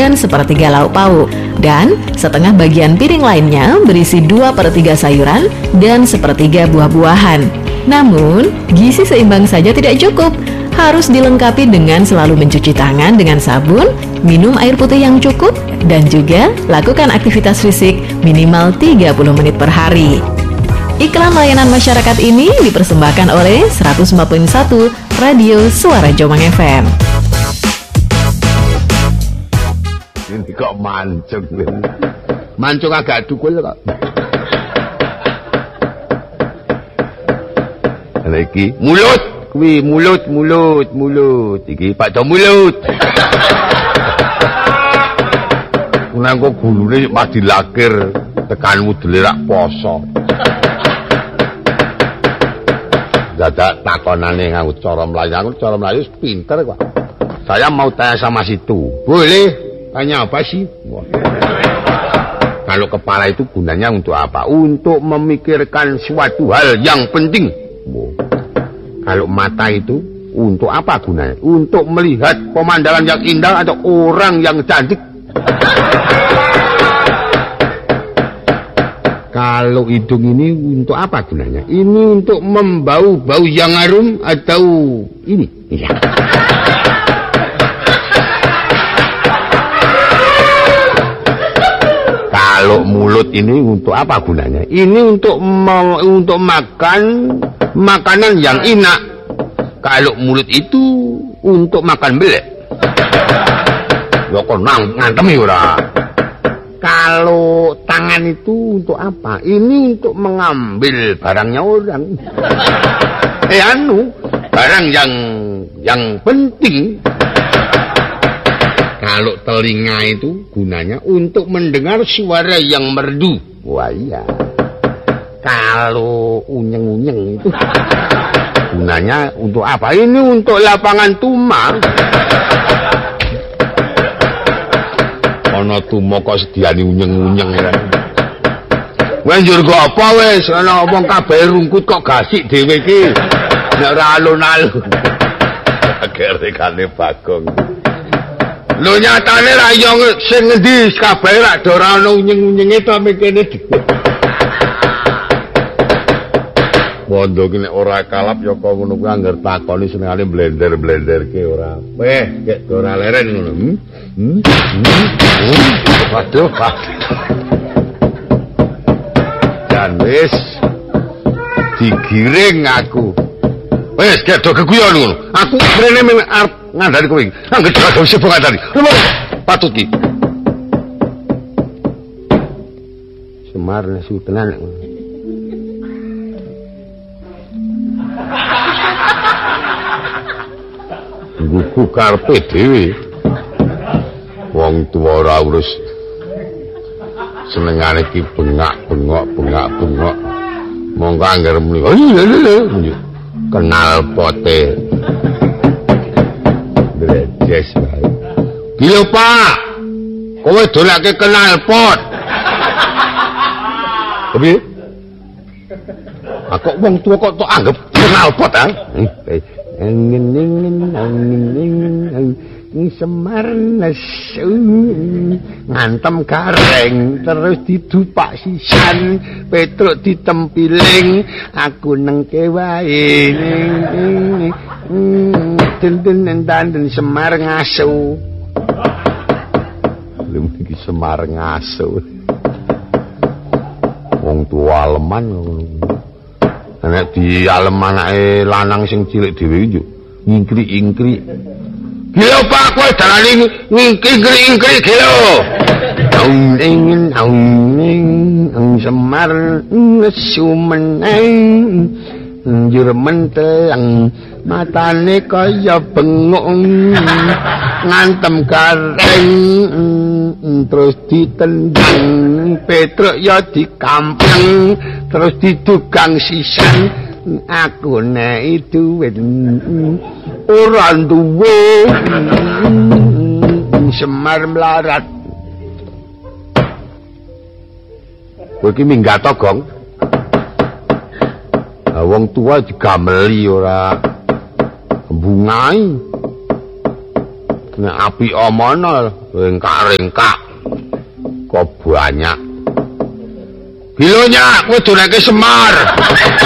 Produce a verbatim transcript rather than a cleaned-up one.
dan sepertiga lauk pauk. Dan setengah bagian piring lainnya berisi dua per tiga sayuran dan sepertiga buah-buahan. Namun, gizi seimbang saja tidak cukup. Harus dilengkapi dengan selalu mencuci tangan dengan sabun, minum air putih yang cukup, dan juga lakukan aktivitas fisik minimal tiga puluh menit per hari. Iklan layanan masyarakat ini dipersembahkan oleh seratus empat koma satu Radio Suara Jombang F M. Ini kok mancung. Mancung agak dukul kok. Lagi mulut. Kuwi mulut mulut mulut iki Pak Do mulut. Nang kok gulune pas dilakir tekanmu delerak poso. Dadak takonane nganggo cara mlayu, aku cara mlayu pinter kok. Saya mau tanya sama situ. Boleh? Tanya apa sih? Wah. Kalau kepala itu gunanya untuk apa? Untuk memikirkan suatu hal yang penting. Wah. Kalau mata itu untuk apa gunanya? Untuk melihat pemandangan yang indah atau orang yang cantik. Kalau hidung ini untuk apa gunanya? Ini untuk membau bau yang harum atau ini? Iya. Kalau mulut ini untuk apa gunanya? Ini untuk mau untuk makan makanan yang enak. Kalau mulut itu untuk makan belek. Ya kok nang ngantemi ora. Kalau tangan itu untuk apa? Ini untuk mengambil barangnya orang. Eh anu, barang yang yang penting. Kalau telinga itu gunanya untuk mendengar suara yang merdu. Wah iya. Kalau unyeng-unyeng itu gunanya untuk apa? Ini untuk lapangan tuma. Ana tuma kok sediani unyeng-unyeng ya. Wes njur kok apa wis ana wong kabeh rungkut kok gasik dhewe iki. Nek ora alun-alun. Akhire Bagong. Lho nyatane ra yo sing ngendi kabeh ra ora ana unyeng-unyenge to mikene. Wondo ki nek ora kalap ya kok ngono kuwi anggar takoni senengane blender-blenderke ora. Weh, kek ora leren ngono. Hmm? Hmm? Hmm? Waduh, Pak. Dan wis digiring aku. Wis kek do keguyon ngono. Aku mrene men arep ngandani kowe. Angger dadi sibuk ngandani. Patut ki. Semar nesu tenan ngono. Gugu karpe dhewe. Wong tuwa ora urus senengane ki bengak-bengok, bengak-bengok. Monggo angger muni. Kenal pote. Drejes bae. Lho Pak. Kowe dolake kenal pot. Kepiye? Aku wong tuwa kok tok anggap kenal pot ha? Ini Semar nesu ngantem gareng terus didupak sisan Petruk ditempiling aku nengke wae den-den dan Semar ngaso lha iki Semar ngaso wong tua aleman nek di aleman anake lanang sing cilik dhewe yo ngingkri-ingkri. Gila Pak, kowe dalane ngingkri-ingkri gila. Aung-ing aung-ing Semar nesu meneng njur mentelang matane kaya bengok ngantem gareng terus ditendang Petruk ya dikampeng terus didugang sisan aku nek duwe ora duwe Semar melarat kowe iki minggat to Gong. Wong tua digameli ora bungai Nek api omono ringkak-ringkak kok banyak. Gilonya kowe dureke Semar.